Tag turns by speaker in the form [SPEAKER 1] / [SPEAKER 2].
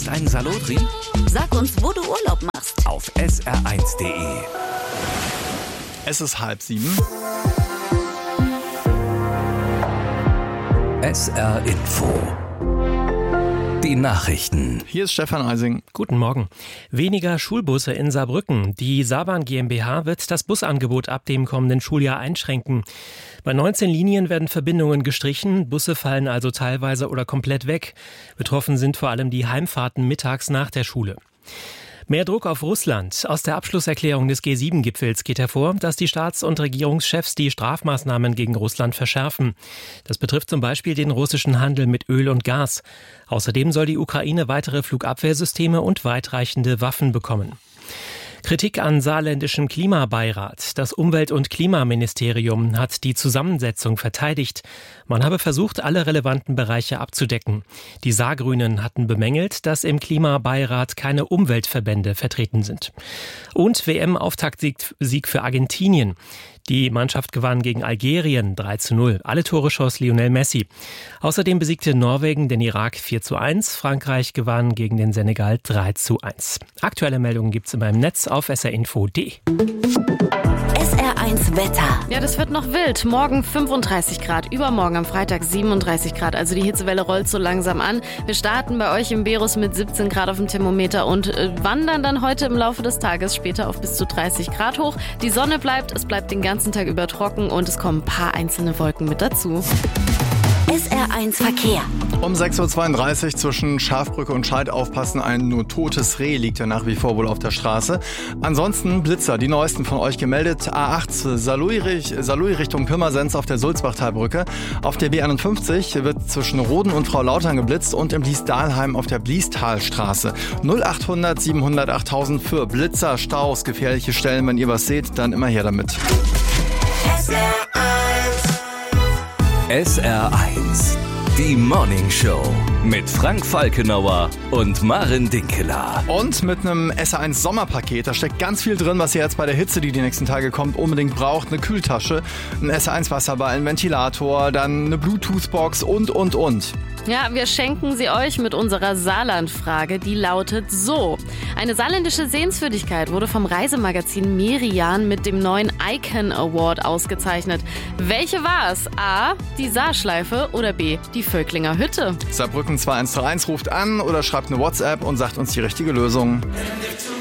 [SPEAKER 1] Hast einen Salotri?
[SPEAKER 2] Sag uns, wo du Urlaub machst.
[SPEAKER 1] Auf sr1.de.
[SPEAKER 3] Es ist 6:30.
[SPEAKER 1] SR Info. Die Nachrichten.
[SPEAKER 3] Hier ist Stefan Eising.
[SPEAKER 4] Guten Morgen. Weniger Schulbusse in Saarbrücken. Die Saarbahn GmbH wird das Busangebot ab dem kommenden Schuljahr einschränken. Bei 19 Linien werden Verbindungen gestrichen, Busse fallen also teilweise oder komplett weg. Betroffen sind vor allem die Heimfahrten mittags nach der Schule. Mehr Druck auf Russland. Aus der Abschlusserklärung des G7-Gipfels geht hervor, dass die Staats- und Regierungschefs die Strafmaßnahmen gegen Russland verschärfen. Das betrifft zum Beispiel den russischen Handel mit Öl und Gas. Außerdem soll die Ukraine weitere Flugabwehrsysteme und weitreichende Waffen bekommen. Kritik an saarländischem Klimabeirat. Das Umwelt- und Klimaministerium hat die Zusammensetzung verteidigt. Man habe versucht, alle relevanten Bereiche abzudecken. Die Saargrünen hatten bemängelt, dass im Klimabeirat keine Umweltverbände vertreten sind. Und WM-Auftaktsieg für Argentinien. Die Mannschaft gewann gegen Algerien 3:0. Alle Tore schoss Lionel Messi. Außerdem besiegte Norwegen den Irak 4:1. Frankreich gewann gegen den Senegal 3:1. Aktuelle Meldungen gibt's immer im Netz auf srinfo.de.
[SPEAKER 2] SR1 Wetter.
[SPEAKER 5] Ja, das wird noch wild. Morgen 35 Grad, übermorgen am Freitag 37 Grad. Also die Hitzewelle rollt so langsam an. Wir starten bei euch im Berus mit 17 Grad auf dem Thermometer und wandern dann heute im Laufe des Tages später auf bis zu 30 Grad hoch. Die Sonne bleibt, es bleibt den ganzen Tag über trocken und es kommen ein paar einzelne Wolken mit dazu.
[SPEAKER 2] SR1 Verkehr.
[SPEAKER 3] Um 6:32 Uhr zwischen Schafbrücke und Scheid aufpassen, ein nur totes Reh liegt ja nach wie vor wohl auf der Straße. Ansonsten Blitzer, die neuesten von euch gemeldet. A8 Saarlouis Richtung Pirmasens auf der Sulzbachtalbrücke. Auf der B51 wird zwischen Roden und Frau Lautern geblitzt und im Blies-Dahlheim auf der Bliestalstraße. 0800 700 8000 für Blitzer, Staus, gefährliche Stellen. Wenn ihr was seht, dann immer her damit.
[SPEAKER 1] SR1. Die Morning Show mit Frank Falkenauer und Maren Dinkeler.
[SPEAKER 3] Und mit einem SR1 Sommerpaket, da steckt ganz viel drin, was ihr jetzt bei der Hitze, die nächsten Tage kommt, unbedingt braucht. Eine Kühltasche, ein SR1 Wasserball, ein Ventilator, dann eine Bluetooth-Box und.
[SPEAKER 5] Ja, wir schenken sie euch mit unserer Saarland-Frage, die lautet so. Eine saarländische Sehenswürdigkeit wurde vom Reisemagazin Merian mit dem neuen Icon Award ausgezeichnet. Welche war es? A, die Saarschleife oder B, die Völklinger Hütte?
[SPEAKER 3] Saarbrücken 2131 ruft an oder schreibt eine WhatsApp und sagt uns die richtige Lösung.